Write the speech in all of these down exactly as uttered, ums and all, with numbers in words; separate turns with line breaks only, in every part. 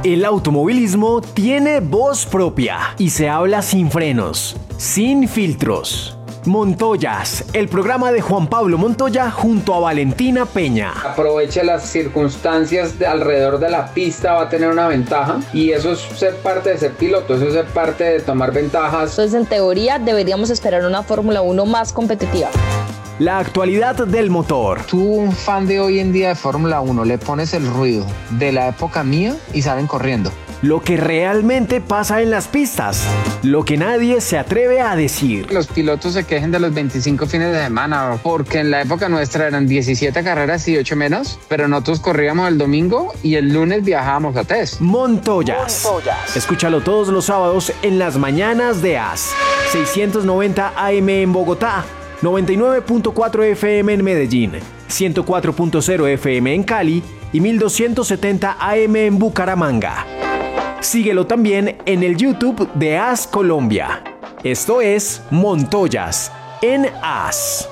El automovilismo tiene voz propia y se habla sin frenos, sin filtros. Montoyas, el programa de Juan Pablo Montoya junto a Valentina Peña.
Aproveche las circunstancias de alrededor de la pista, va a tener una ventaja y eso es ser parte de ser piloto, eso es ser parte de tomar ventajas.
Entonces, en teoría, deberíamos esperar una Fórmula uno más competitiva.
La actualidad del motor.
Tú, un fan de hoy en día de Fórmula uno, le pones el ruido de la época mía y salen corriendo.
Lo que realmente pasa en las pistas, lo que nadie se atreve a decir.
Los pilotos se quejen de los veinticinco fines de semana, porque en la época nuestra eran diecisiete carreras y ocho menos, pero nosotros corríamos el domingo y el lunes viajábamos a test.
Montoyas. Montoyas. Escúchalo todos los sábados en las mañanas de A S. seiscientos noventa A M en Bogotá, noventa y nueve punto cuatro F M en Medellín, ciento cuatro punto cero F M en Cali y mil doscientos setenta A M en Bucaramanga. Síguelo también en el YouTube de A S Colombia. Esto es Montoyas en A S.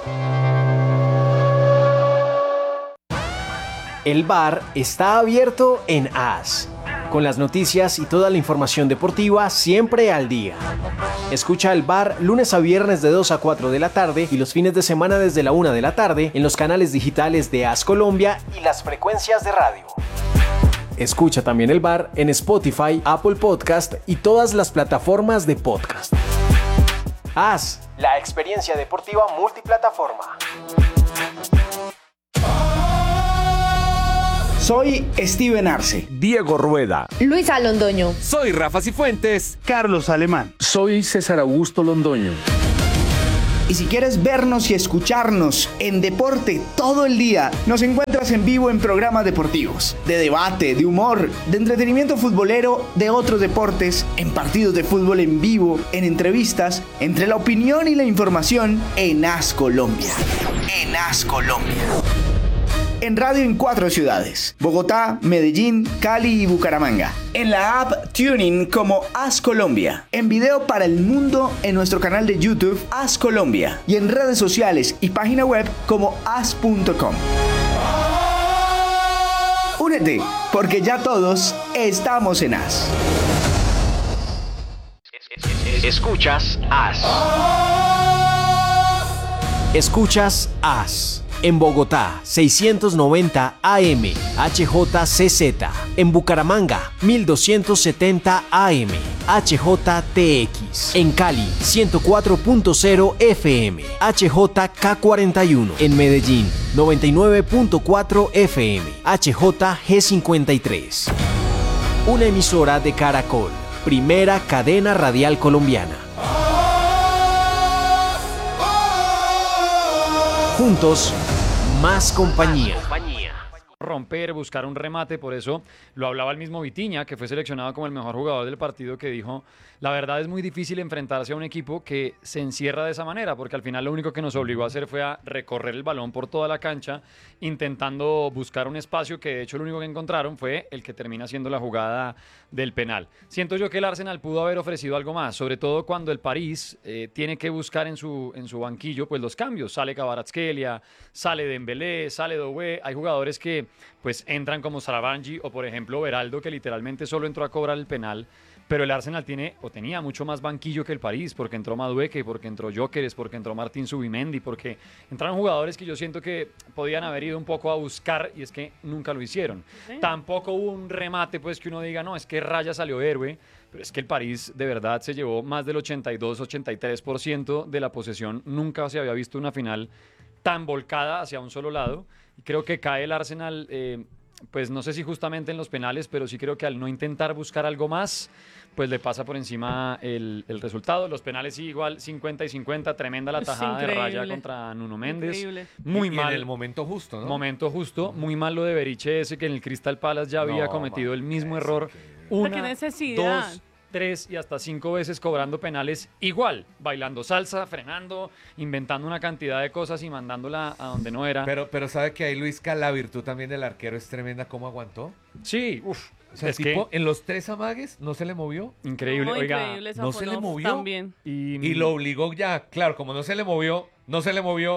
El bar está abierto en A S, con las noticias y toda la información deportiva siempre al día. Escucha el bar lunes a viernes de dos a cuatro de la tarde y los fines de semana desde la una de la tarde en los canales digitales de A S Colombia y las frecuencias de radio. Escucha también el bar en Spotify, Apple Podcast y todas las plataformas de podcast. A S, la experiencia deportiva multiplataforma.
Soy Steven Arce.
Diego Rueda.
Luisa Londoño.
Soy Rafa Cifuentes.
Carlos Alemán.
Soy César Augusto Londoño.
Y si quieres vernos y escucharnos en deporte todo el día, nos encuentras en vivo en programas deportivos, de debate, de humor, de entretenimiento futbolero, de otros deportes, en partidos de fútbol en vivo, en entrevistas, entre la opinión y la información en A S Colombia. En A S Colombia. En radio en cuatro ciudades: Bogotá, Medellín, Cali y Bucaramanga. En la app TuneIn como A S Colombia. En video para el mundo en nuestro canal de YouTube A S Colombia. Y en redes sociales y página web como a s punto com. Únete, porque ya todos estamos en A S.
Escuchas A S. Escuchas A S. En Bogotá, seiscientos noventa A M, H J C Z. En Bucaramanga, mil doscientos setenta A M, H J T X. En Cali, ciento cuatro punto cero F M, H J K cuarenta y uno. En Medellín, noventa y nueve punto cuatro F M, H J G cincuenta y tres. Una emisora de Caracol, primera cadena radial colombiana. Juntos, más compañía.
Romper, buscar un remate, por eso lo hablaba el mismo Vitinha, que fue seleccionado como el mejor jugador del partido, que dijo: la verdad es muy difícil enfrentarse a un equipo que se encierra de esa manera, porque al final lo único que nos obligó a hacer fue a recorrer el balón por toda la cancha, intentando buscar un espacio que de hecho lo único que encontraron fue el que termina siendo la jugada del penal. Siento yo que el Arsenal pudo haber ofrecido algo más, sobre todo cuando el París eh, tiene que buscar en su, en su banquillo pues los cambios. Sale Kvaratskhelia, sale Dembélé, sale Doué, hay jugadores que pues entran como Sarabanji o por ejemplo Beraldo, que literalmente solo entró a cobrar el penal. Pero el Arsenal tiene o tenía mucho más banquillo que el París, porque entró Madueke, porque entró Gyökeres, porque entró Martín Zubimendi, porque entraron jugadores que yo siento que podían haber ido un poco a buscar y es que nunca lo hicieron. Sí. Tampoco hubo un remate pues que uno diga, no, es que Raya salió héroe, pero es que el París de verdad se llevó más del ochenta y dos, ochenta y tres por ciento de la posesión. Nunca se había visto una final tan volcada hacia un solo lado y creo que cae el Arsenal, eh, pues no sé si justamente en los penales, pero sí creo que al no intentar buscar algo más, pues le pasa por encima el, el resultado. Los penales sí, igual cincuenta y cincuenta, tremenda la tajada de Raya contra Nuno Méndez. Increíble. Muy
y,
mal.
Y en el momento justo, ¿no?
Momento justo, muy mal lo de Beriche ese, que en el Crystal Palace ya había no, cometido man, el mismo error. Una,
¿qué necesidad?
Dos, tres y hasta cinco veces cobrando penales igual, bailando salsa, frenando, inventando una cantidad de cosas y mandándola a donde no era.
Pero, pero ¿sabe que ahí Luisca, la virtud también del arquero es tremenda? ¿Cómo aguantó?
Sí, uff.
O sea, es el tipo, que en los tres amagues no se le movió.
Increíble,
no,
oiga,
increíble,
no se le movió.
También.
Y, y lo obligó ya, claro, como no se le movió, no se le movió,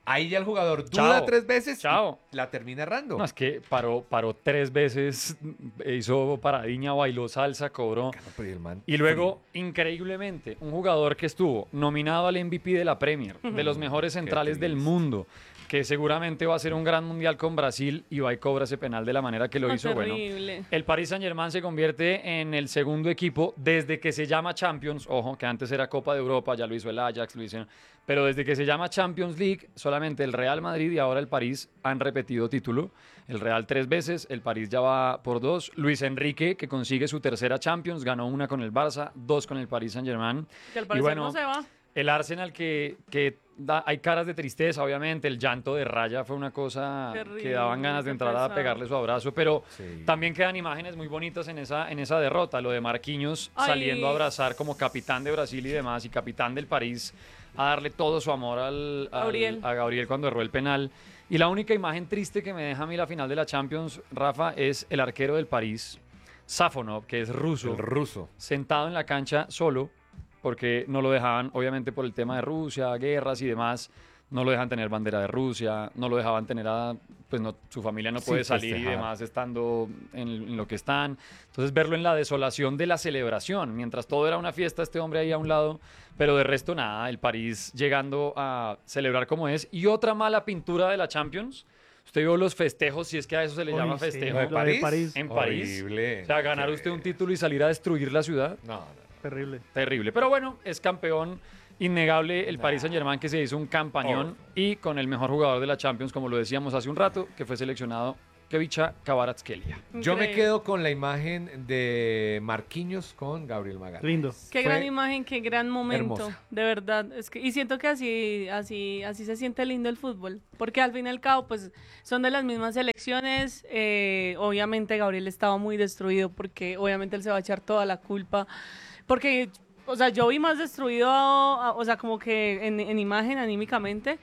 Ahí ya el jugador duda
Chao.
tres veces
Chao.
y la termina errando.
No, es que paró, paró tres veces, hizo paradiña, bailó salsa, cobró.
No, pero el man-
Y luego, increíblemente, un jugador que estuvo nominado al M V P de la Premier, de los mejores centrales del
triste.
mundo, que seguramente va a ser un gran mundial con Brasil y va y cobra ese penal de la manera que lo
Ah,
hizo. Bueno,
terrible.
el Paris Saint-Germain se convierte en el segundo equipo desde que se llama Champions, ojo, que antes era Copa de Europa, ya lo hizo el Ajax, lo hizo, pero desde que se llama Champions League, solamente el Real Madrid y ahora el París han repetido título. El Real tres veces, el París ya va por dos. Luis Enrique, que consigue su tercera Champions, ganó una con el Barça, dos con el Paris Saint-Germain.
Que al
Y
parecer
bueno,
no se va.
el Arsenal que, que da- hay caras de tristeza, obviamente, el llanto de Raya fue una cosa
Terrible,
que daban ganas de
qué
entrar a
pesar.
pegarle su abrazo, pero
Sí.
también quedan imágenes muy bonitas en esa, en esa derrota, lo de Marquinhos
Ay.
saliendo a abrazar como capitán de Brasil y demás, y capitán del París, a darle todo su amor al, al-
Gabriel.
a Gabriel cuando erró el penal. Y la única imagen triste que me deja a mí la final de la Champions, Rafa, es el arquero del París, Safonov, que es ruso,
El ruso.
sentado en la cancha solo, porque no lo dejaban, obviamente por el tema de Rusia, guerras y demás, no lo dejan tener bandera de Rusia, no lo dejaban tener a, pues no, su familia no
Sí,
puede salir y
festejar.
demás estando en, en lo que están. Entonces verlo en la desolación de la celebración, mientras todo era una fiesta, este hombre ahí a un lado, pero de resto nada, el París llegando a celebrar como es. Y otra mala pintura de la Champions, usted vio los festejos, si es que a eso se le
Uy,
llama
sí,
festejo.
¿Lo de
Lo de
París?
París.
En París.
Horrible.
O sea, ganar usted un título y salir a destruir la ciudad.
No, no.
Terrible.
Terrible. Pero bueno, es campeón innegable el Paris Saint-Germain, que se hizo un campañón y con el mejor jugador de la Champions, como lo decíamos hace un rato, que fue seleccionado Kevicha Kvaratskhelia.
Yo me
Increíble.
quedo con la imagen de Marquinhos con Gabriel Magallanes.
Lindo.
Qué
Fue
gran imagen, qué gran momento,
hermosa.
de verdad. Es que, y siento que así, así, así se siente lindo el fútbol, porque al fin y al cabo, pues, son de las mismas selecciones. eh, obviamente Gabriel estaba muy destruido, porque obviamente él se va a echar toda la culpa, porque, o sea, yo vi más destruido, a- a- o sea, como que en, en imagen, anímicamente,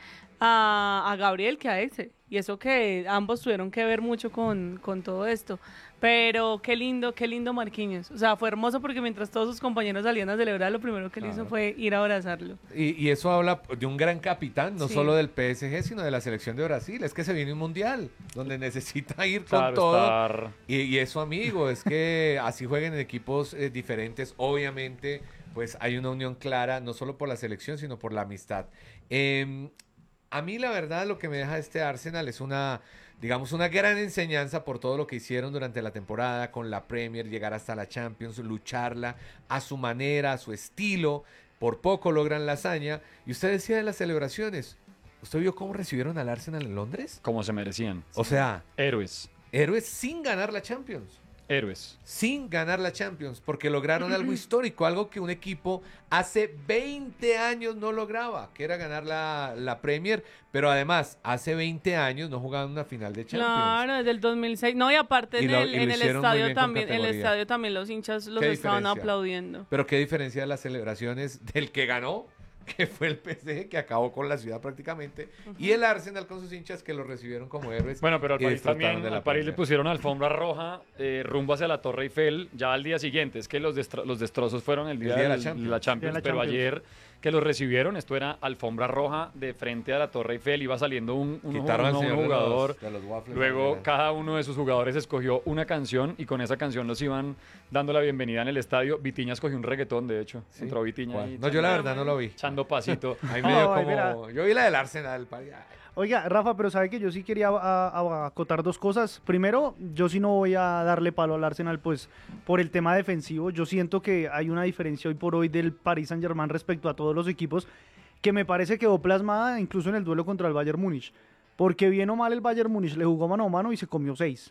a, a Gabriel que a ese. Y eso que ambos tuvieron que ver mucho con, con todo esto. Pero qué lindo, qué lindo Marquinhos. O sea, fue hermoso porque mientras todos sus compañeros salían a celebrar, lo primero que él hizo
Claro.
fue ir a abrazarlo.
Y, y eso habla de un gran capitán, no
Sí.
solo del P S G, sino de la selección de Brasil. Es que se viene un mundial donde necesita ir con
Claro,
todo.
estar-
Y, y eso, amigo, es que así jueguen en equipos eh, diferentes. Obviamente, pues hay una unión clara, no solo por la selección, sino por la amistad. Eh, a mí, la verdad, lo que me deja este Arsenal es una, digamos, una gran enseñanza por todo lo que hicieron durante la temporada con la Premier, llegar hasta la Champions, lucharla a su manera, a su estilo. Por poco logran la hazaña. Y usted decía de las celebraciones. ¿Usted vio cómo recibieron al Arsenal en Londres?
Como se merecían.
O sea,
Héroes.
héroes sin ganar la Champions.
Héroes.
Sin ganar la Champions, porque lograron algo histórico, algo que un equipo hace veinte años no lograba, que era ganar la, la Premier, pero además hace veinte años no jugaban una final de Champions.
Claro, desde el dos mil seis. No, y aparte
Y
en
lo-
el,
y lo
en el
hicieron muy
estadio
bien con
también, en el
categoría.
estadio también los hinchas los
¿Qué
estaban
diferencia?
aplaudiendo.
Pero qué diferencia de las celebraciones del que ganó, que fue el P S G, que acabó con la ciudad prácticamente, y el Arsenal con sus hinchas que lo recibieron como héroes.
Bueno, pero al
y
París
disfrutaron
también,
de la
al París le
Premier.
pusieron alfombra roja eh, rumbo hacia la Torre Eiffel ya al día siguiente. Es que los, destro- los destrozos fueron el día,
día de la
del-
Champions.
de la Champions,
De la
pero
Champions.
ayer que los recibieron, esto era alfombra roja de frente a la Torre Eiffel, iba saliendo un, un,
Quitaron al
un- un
señor de los-
jugador.
de los waffles,
Luego
¿no?
cada uno de sus jugadores escogió una canción y con esa canción los iban dando la bienvenida en el estadio. Vitiña escogió un reggaetón, de hecho.
Sí.
Entró Vitiña
¿Cuál?
ahí
No, yo la
echando-
verdad no lo vi.
echando pasito.
Ahí me dio
Ay,
como...
mira.
Yo vi la del Arsenal. pa- ay.
Oiga, Rafa, pero sabe que yo sí quería a- a- acotar dos cosas. Primero, yo sí no voy a darle palo al Arsenal, pues, por el tema defensivo. Yo siento que hay una diferencia hoy por hoy del Paris Saint-Germain respecto a todos los equipos, que me parece quedó plasmada incluso en el duelo contra el Bayern Múnich. Porque bien o mal el Bayern Múnich le jugó mano a mano y se comió seis.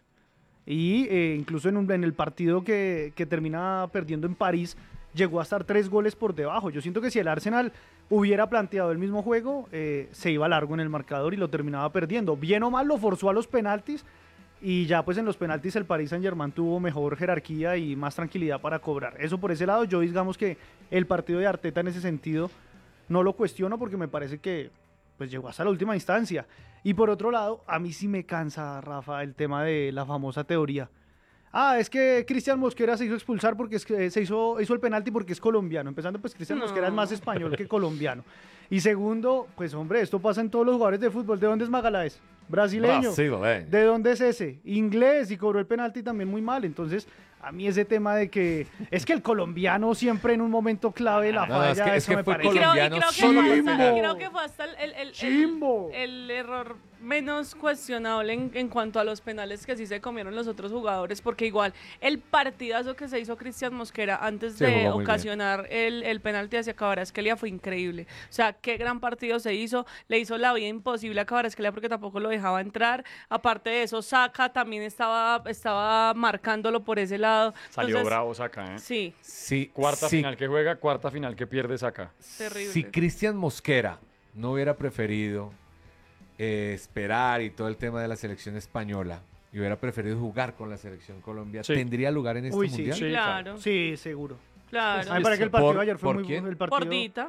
Y eh, incluso en, un- en el partido que, que termina perdiendo en París, llegó a estar tres goles por debajo. Yo siento que si el Arsenal hubiera planteado el mismo juego, eh, se iba largo en el marcador y lo terminaba perdiendo. Bien o mal lo forzó a los penaltis y ya pues en los penaltis el Paris Saint-Germain tuvo mejor jerarquía y más tranquilidad para cobrar. Eso por ese lado, yo digamos que el partido de Arteta en ese sentido no lo cuestiono porque me parece que pues llegó hasta la última instancia. Y por otro lado, a mí sí me cansa, Rafa, el tema de la famosa teoría. Ah, es que Cristian Mosquera se hizo expulsar porque es que se hizo, hizo el penalti porque es colombiano. Empezando, pues Cristian
No.
Mosquera es más español que colombiano. Y segundo, pues hombre, esto pasa en todos los jugadores de fútbol. ¿De dónde es Magaláes? Brasileño.
Brasileño.
¿De dónde es ese? Inglés y cobró el penalti también muy mal. Entonces, a mí ese tema de que es que el colombiano siempre en un momento clave la
No,
falla,
es que- es
eso
que
me
fue
Y
parece.
creo, y
colombiano
creo que
solo
fue
por
hasta,
penal.
y creo que fue hasta el, el- el-
Chimbo.
el- el error menos cuestionable en, en cuanto a los penales que sí se comieron los otros jugadores, porque igual el partidazo que se hizo Cristian Mosquera antes
Se
de
jugó muy
ocasionar el, el penalti hacia Kvaratskhelia fue increíble. O sea, qué gran partido se hizo, le hizo la vida imposible a Kvaratskhelia porque tampoco lo dejaba entrar. Aparte de eso, Saka también estaba, estaba marcándolo por ese lado.
Salió
Entonces,
bravo Saka, ¿eh?
Sí,
Sí,
Cuarta
sí,
final que juega, cuarta final que pierde Saka.
terrible.
Si Cristian Mosquera no hubiera preferido eh, esperar y todo el tema de la selección española y hubiera preferido jugar con la selección Colombia,
Sí.
¿tendría lugar en este
Uy, sí,
mundial?
sí.
Claro,
Sí, seguro.
claro.
A mí me parece que el partido
¿Por-
ayer fue
por
muy
quién?
bueno. El partido...
Por Dita.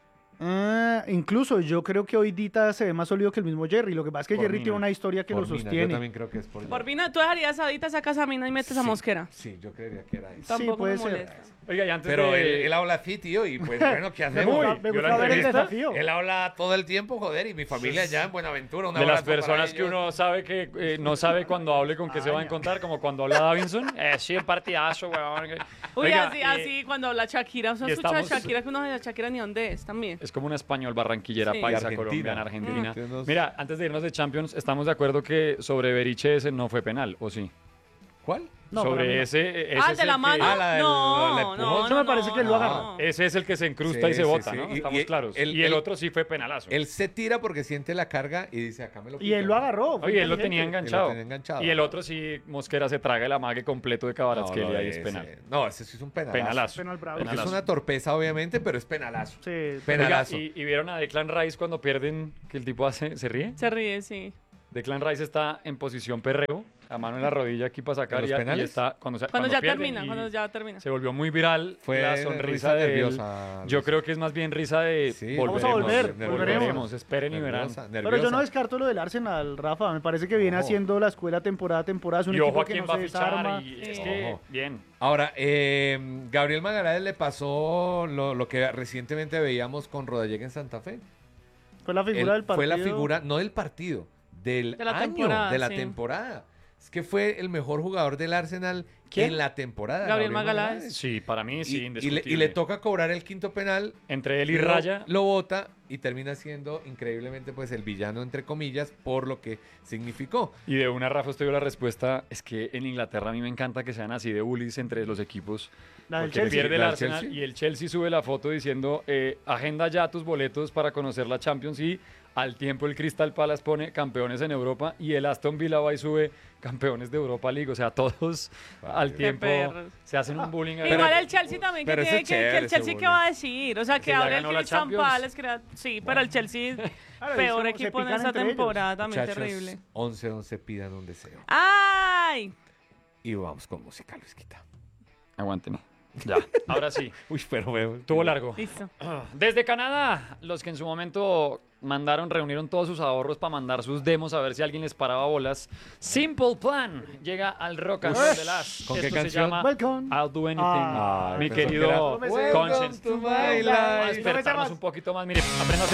Ah, incluso yo creo que hoy Dita se ve más sólido que el mismo Jerry. Lo que pasa es que
Por
Jerry
Mina.
tiene una historia que
Por
lo
Mina,
sostiene.
Yo también creo que es por
Por Vina, tú dejarías a Dita, sacas a Mina y metes a
Sí,
Mosquera.
Sí, yo creería que era eso.
Tampoco
puede
me
ser.
molesta.
Oiga, y antes
Pero
de...
él, él habla así, tío, y pues bueno, ¿qué
Me
hacemos?
gusta,
Uy,
me
yo
gusta
la
ver el
entrevista,
desafío.
Él habla todo el tiempo, joder, y mi familia ya en Buenaventura, un
de las
abrazo para
personas que
ellos.
uno sabe que eh, no sabe cuando hable con qué se va a encontrar, como cuando habla Davinson. Eh, sí, un partidazo, weón.
Uy,
Oiga,
así,
eh,
así cuando habla Shakira. O sea,
y
escucha a
estamos-
Shakira que uno sabe a Shakira ni dónde es también.
Es como una español barranquillera,
Sí.
paisa,
Argentina.
colombiana, argentina.
Mm. Que nos-
Mira, antes de irnos de Champions, estamos de acuerdo que sobre Beriche ese no fue penal, ¿o sí?
¿Cuál?
No, para mí
sobre
no.
ese, ese
Ah,
es
de
el
la
que-
mano.
Ah, la del-
no,
la
no,
del
no,
empujón.
Eso me parece que lo
no.
agarró.
Ese es el que se incrusta
Sí,
y se
sí,
bota,
sí.
¿no?
Y-
Estamos
y-
claros.
el-
y el
el-
otro sí fue penalazo.
Él se tira porque siente la carga y dice, acá me lo
Y él lo agarró. fue
Oye, él lo tenía
inteligente.
enganchado.
Y lo tenía enganchado.
Y el otro sí, Mosquera se traga el amague completo de
No,
Kvaratskhelia
lo
y es
ese-
penal.
No, ese sí es un penalazo.
Penalazo.
Penal bravo.
Porque es
Penalazo.
una torpeza, obviamente, pero es penalazo.
Sí,
Oiga,
Penalazo.
y, y vieron a Declan Rice cuando pierden, que el tipo hace, se ríe.
Se ríe, sí.
Declan Rice está en posición perreo, la mano en la rodilla aquí para sacar
¿En los
y, y
penales?
está cuando, se-
Cuando,
cuando
ya
pierden
termina,
y
cuando ya termina.
se volvió muy viral
Fue
la
risa
sonrisa de él.
nerviosa,
Yo
Luis.
creo que es más bien risa de
Sí,
Vamos a
volveremos,
volver,
volveremos,
volveremos.
esperen y verán.
Nerviosa,
Pero yo
nerviosa.
no descarto lo del Arsenal, Rafa. Me parece que viene
Ojo.
haciendo la escuela temporada a temporada. Es un
Y ojo
equipo
a
que
quién
no
va a
se
fichar
desarma.
y es
Sí.
que,
Ojo.
bien.
Ahora, eh, Gabriel Magaláes le pasó lo, lo que recientemente veíamos con Rodallega en Santa Fe.
Fue la figura
Él
del partido.
Fue la figura, no del partido, del
De la
año,
temporada,
de la
sí.
temporada. Es que fue el mejor jugador del Arsenal
¿Quién?
en la temporada.
Gabriel Magaláes.
Sí, para mí
Y,
sí,
y le,
indiscutible.
y le toca cobrar el quinto penal.
Entre él y
lo-
Raya,
Lo bota y termina siendo increíblemente pues el villano, entre comillas, por lo que significó.
y de una Rafa usted dio la respuesta, es que en Inglaterra a mí me encanta que sean así de bullies entre los equipos.
La del
Porque
Chelsea.
pierde el
¿La del
Arsenal
Chelsea?
y el Chelsea sube la foto diciendo eh, agenda ya tus boletos para conocer la Champions y al tiempo el Crystal Palace pone campeones en Europa y el Aston Villa va y sube campeones de Europa League. O sea, todos al
Qué
tiempo
perros.
se hacen un bullying. ahí.
Igual el Chelsea también, que
pero
tiene
ese
que, que
chévere,
el
ese
Chelsea, ¿qué
bullying.
va a decir? O sea, que
ya
abre el
ganó la
Crystal
Champions.
Palace, que era- sí, pero el Chelsea,
Claro,
peor
se
equipo en
pican
esta
entre ellos.
temporada, también
Muchachos,
terrible.
once once pidan un deseo.
¡Ay!
Y vamos con música, Luisquita.
Aguánteme. Ya, ahora sí.
Uy, pero veo.
Tuvo largo.
Listo.
Desde Canadá, los que en su momento mandaron, reunieron todos sus ahorros para mandar sus demos a ver si alguien les paraba bolas. Simple Plan llega al Rock and Roll de las.
¿Con qué
Esto se
canción?
llama
Welcome.
I'll Do Anything.
Ah,
Mi
pensé que
querido
era
Welcome
Conscience.
to my
Vamos a
life.
despertarnos un poquito más. Mire, aprenda a